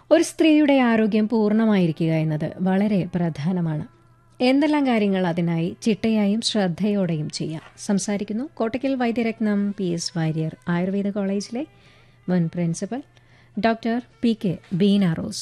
ഒരു സ്ത്രീയുടെ ആരോഗ്യം പൂർണ്ണമായിരിക്കുക എന്നത് വളരെ പ്രധാനമാണ്. എന്തെല്ലാം കാര്യങ്ങൾ അതിനായി ചിട്ടയായും ശ്രദ്ധയോടെയും ചെയ്യാം? സംസാരിക്കുന്നു കോട്ടയ്ക്കൽ വൈദ്യരത്നം PS വാര്യർ ആയുർവേദ കോളേജിലെ മുൻ principal doctor PK Beena rose.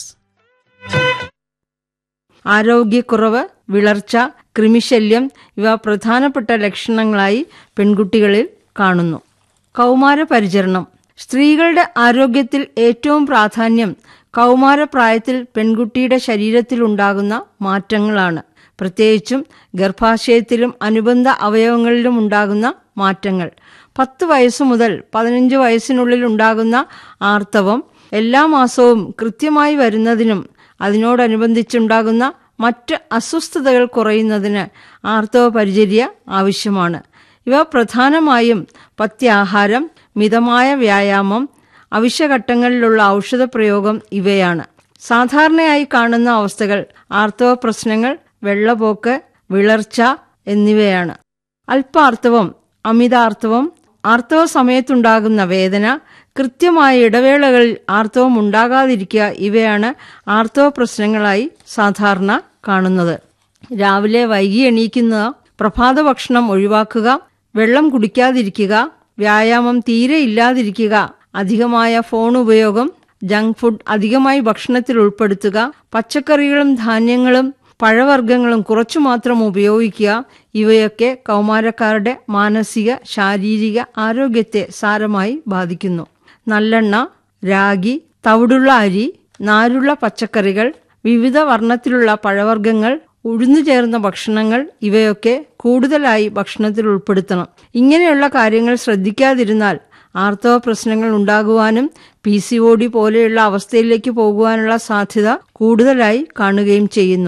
ആരോഗ്യക്കുറവ്, വിളർച്ച, കൃമിശല്യം ഇവ പ്രധാനപ്പെട്ട ലക്ഷണങ്ങളായി പെൺകുട്ടികളിൽ കാണുന്നു. കൗമാരപരിചരണം. സ്ത്രീകളുടെ ആരോഗ്യത്തിൽ ഏറ്റവും പ്രാധാന്യം കൗമാരപ്രായത്തിൽ പെൺകുട്ടിയുടെ ശരീരത്തിലുണ്ടാകുന്ന മാറ്റങ്ങളാണ്. പ്രത്യേകിച്ചും ഗർഭാശയത്തിലും അനുബന്ധ അവയവങ്ങളിലും ഉണ്ടാകുന്ന മാറ്റങ്ങൾ. 10 വയസ്സു മുതൽ 15 വയസ്സിനുള്ളിൽ ഉണ്ടാകുന്ന ആർത്തവം എല്ലാ മാസവും കൃത്യമായി വരുന്നതിനും അതിനോടനുബന്ധിച്ചുണ്ടാകുന്ന മറ്റ് അസ്വസ്ഥതകൾ കുറയുന്നതിന് ആർത്തവ പരിചര്യ ആവശ്യമാണ്. ഇവ പ്രധാനമായും പഥ്യാഹാരം, മിതമായ വ്യായാമം, അവശ്യഘട്ടങ്ങളിലുള്ള ഔഷധപ്രയോഗം ഇവയാണ്. സാധാരണയായി കാണുന്ന അവസ്ഥകൾ ആർത്തവ പ്രശ്നങ്ങൾ, വെള്ളപ്പോക്ക്, വിളർച്ച എന്നിവയാണ്. അല്പാർത്തവം, അമിതാർത്തവം, ആർത്തവ സമയത്തുണ്ടാകുന്ന വേദന, കൃത്യമായ ഇടവേളകളിൽ ആർത്തവം ഉണ്ടാകാതിരിക്കുക ഇവയാണ് ആർത്തവ പ്രശ്നങ്ങളായി സാധാരണ കാണുന്നത്. രാവിലെ വൈകി എണീക്കുന്ന, പ്രഭാത ഭക്ഷണം ഒഴിവാക്കുക, വെള്ളം കുടിക്കാതിരിക്കുക, വ്യായാമം തീരെ ഇല്ലാതിരിക്കുക, അധികമായ ഫോൺ ഉപയോഗം, ജങ്ക് ഫുഡ് അധികമായി ഭക്ഷണത്തിൽ ഉൾപ്പെടുത്തുക, പച്ചക്കറികളും ധാന്യങ്ങളും പഴവർഗ്ഗങ്ങളും കുറച്ചു മാത്രം ഉപയോഗിക്കുക ഇവയൊക്കെ കൗമാരക്കാരുടെ മാനസിക ശാരീരിക ആരോഗ്യത്തെ സാരമായി ബാധിക്കുന്നു. നല്ലെണ്ണ, രാഗി, തവിടുള്ള അരി, നാരുള്ള പച്ചക്കറികൾ, വിവിധ വർണ്ണത്തിലുള്ള പഴവർഗ്ഗങ്ങൾ, ഉഴുന്നു ചേർന്ന ഭക്ഷണങ്ങൾ ഇവയൊക്കെ കൂടുതലായി ഭക്ഷണത്തിൽ ഉൾപ്പെടുത്തണം. ഇങ്ങനെയുള്ള കാര്യങ്ങൾ ശ്രദ്ധിക്കാതിരുന്നാൽ ആർത്തവ പ്രശ്നങ്ങൾ ഉണ്ടാകുവാനും PCOD പോലെയുള്ള അവസ്ഥയിലേക്ക് പോകുവാനുള്ള സാധ്യത കൂടുതലായി കാണുകയും ചെയ്യുന്നു.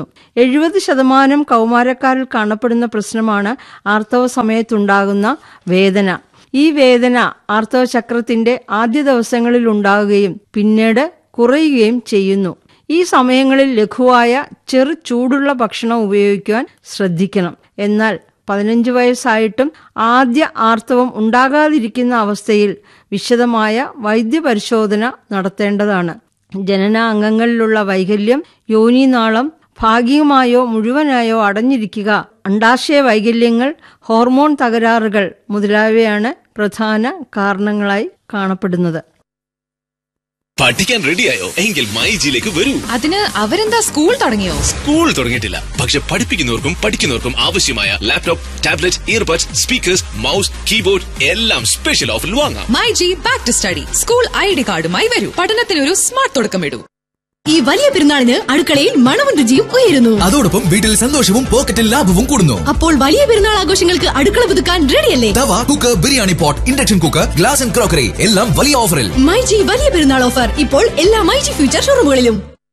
70% കൗമാരക്കാരിൽ കാണപ്പെടുന്ന പ്രശ്നമാണ് ആർത്തവ സമയത്തുണ്ടാകുന്ന വേദന. ഈ വേദന ആർത്തവ ചക്രത്തിന്റെ ആദ്യ ദിവസങ്ങളിൽ ഉണ്ടാകുകയും പിന്നീട് കുറയുകയും ചെയ്യുന്നു. ഈ സമയങ്ങളിൽ ലഘുവായ ചെറു ചൂടുള്ള ഭക്ഷണം ഉപയോഗിക്കുവാൻ ശ്രദ്ധിക്കണം. എന്നാൽ 15 വയസ്സായിട്ടും ആദ്യ ആർത്തവം ഉണ്ടാകാതിരിക്കുന്ന അവസ്ഥയിൽ വിശദമായ വൈദ്യപരിശോധന നടത്തേണ്ടതാണ്. ജനന അംഗങ്ങളിലുള്ള വൈകല്യം, യോനിനാളം ഭാഗികമായോ മുഴുവനായോ അടഞ്ഞിരിക്കുക, അണ്ഡാശയ വൈകല്യങ്ങൾ, ഹോർമോൺ തകരാറുകൾ മുതലായവയാണ് പ്രധാന കാരണങ്ങളായി കാണപ്പെടുന്നത്. പഠിക്കാൻ റെഡിയായോ? എങ്കിൽ മൈജിയിലേക്ക് വരൂ. അതിന് അവരെന്താ സ്കൂൾ തുടങ്ങിയോ? സ്കൂൾ തുടങ്ങിയിട്ടില്ല, പക്ഷെ പഠിപ്പിക്കുന്നവർക്കും പഠിക്കുന്നവർക്കും ആവശ്യമായ laptop, tablet, earbuds, speakers, mouse, keyboard എല്ലാം സ്പെഷ്യൽ ഓഫറിൽ വാങ്ങാം. MyG back to study. School ID കാർഡുമായി വരൂ. പഠനത്തിനൊരു സ്മാർട്ട് തുടക്കമിടൂ. ഈ വലിയ പെരുന്നാളിന് അടുക്കളയിൽ മണവും രുചിയും ഉയരുന്നു. അതോടൊപ്പം വീട്ടിൽ സന്തോഷവും പോക്കറ്റിൽ ലാഭവും കൂടുന്നു. അപ്പോൾ വലിയ പെരുന്നാൾ ആഘോഷങ്ങൾക്ക് അടുക്കള പുതുക്കാൻ റെഡിയല്ലേ? തവ, cooker, biryani pot, induction cooker, glass and crockery എല്ലാം വലിയ ഓഫറിൽ. മൈജി വലിയ പെരുന്നാൾ ഓഫർ ഇപ്പോൾ എല്ലാ മൈജി ഫ്യൂച്ചർ ഷോറൂമുകളിലും.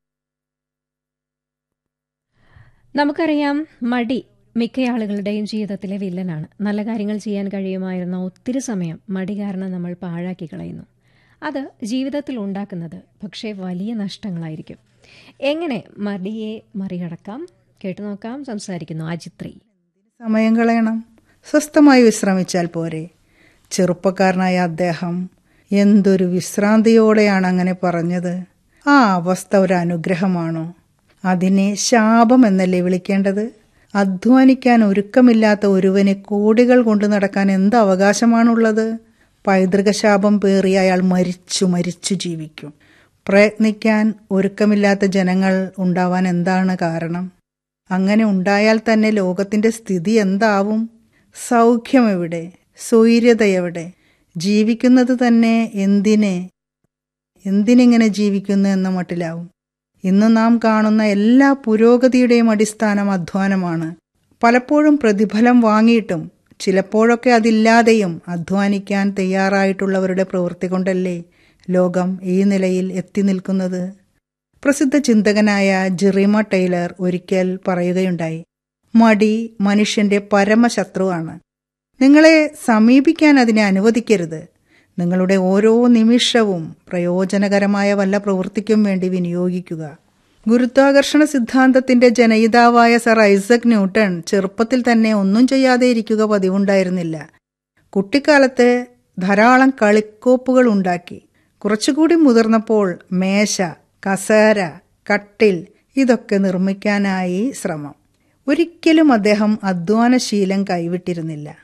നമുക്കറിയാം, മടി മിക്ക ആളുകളുടെയും ജീവിതത്തിലെ വില്ലനാണ്. നല്ല കാര്യങ്ങൾ ചെയ്യാൻ കഴിയുമായിരുന്ന ഒത്തിരി സമയം മടി കാരണം നമ്മൾ പാഴാക്കി കളയുന്നു. അത് ജീവിതത്തിൽ ഉണ്ടാക്കുന്നത് പക്ഷേ വലിയ നഷ്ടങ്ങളായിരിക്കും. എങ്ങനെ മടിയെ മറികടക്കാം? കേട്ടുനോക്കാം. സംസാരിക്കുന്നു അജിത്രി. സമയം കളയണം, സ്വസ്ഥമായി വിശ്രമിച്ചാൽ പോരെ? ചെറുപ്പക്കാരനായ അദ്ദേഹം എന്തൊരു വിശ്രാന്തിയോടെയാണ് അങ്ങനെ പറഞ്ഞത്. ആ അവസ്ഥ ഒരു അനുഗ്രഹമാണോ? അതിനെ ശാപം എന്നല്ലേ വിളിക്കേണ്ടത്? അധ്വാനിക്കാൻ ഒരുക്കമില്ലാത്ത ഒരുവന് കോടികൾ കൊണ്ടു നടക്കാൻ എന്ത് അവകാശമാണുള്ളത്? പൈതൃക ശാപം പേറി അയാൾ മരിച്ചു ജീവിക്കും. പ്രയത്നിക്കാൻ ഒരുക്കമില്ലാത്ത ജനങ്ങൾ ഉണ്ടാവാൻ എന്താണ് കാരണം? അങ്ങനെ ഉണ്ടായാൽ തന്നെ ലോകത്തിന്റെ സ്ഥിതി എന്താവും? സൗഖ്യം എവിടെ? സ്വൈര്യത എവിടെ? ജീവിക്കുന്നത് തന്നെ എന്തിനിങ്ങനെ ജീവിക്കുന്നു എന്ന മട്ടിലാവും. ഇന്ന് നാം കാണുന്ന എല്ലാ പുരോഗതിയുടെയും അടിസ്ഥാനം അധ്വാനമാണ്. പലപ്പോഴും പ്രതിഫലം വാങ്ങിയിട്ടും ചിലപ്പോഴൊക്കെ അതില്ലാതെയും അധ്വാനിക്കാൻ തയ്യാറായിട്ടുള്ളവരുടെ പ്രവൃത്തി കൊണ്ടല്ലേ ലോകം ഈ നിലയിൽ എത്തി നിൽക്കുന്നത്. പ്രസിദ്ധ ചിന്തകനായ ജെറീമ ടൈലർ ഒരിക്കൽ പറയുകയുണ്ടായി, മടി മനുഷ്യന്റെ പരമശത്രുവാണ്. നിങ്ങളെ സമീപിക്കാൻ അതിനെ അനുവദിക്കരുത്. നിങ്ങളുടെ ഓരോ നിമിഷവും പ്രയോജനകരമായ വല്ല പ്രവൃത്തിക്കും വേണ്ടി വിനിയോഗിക്കുക. ഗുരുത്വാകർഷണ സിദ്ധാന്തത്തിന്റെ ജനയിതാവായ സർ ഐസക് ന്യൂട്ടൺ ചെറുപ്പത്തിൽ തന്നെ ഒന്നും ചെയ്യാതെ ഇരിക്കുക പതിവുണ്ടായിരുന്നില്ല. കുട്ടിക്കാലത്ത് ധാരാളം കളിക്കോപ്പുകൾ ഉണ്ടാക്കി. കുറച്ചുകൂടി മുതിർന്നപ്പോൾ മേശ, കസേര, കട്ടിൽ ഇതൊക്കെ നിർമ്മിക്കാനായി ശ്രമം. ഒരിക്കലും അദ്ദേഹം അധ്വാനശീലം കൈവിട്ടിരുന്നില്ല.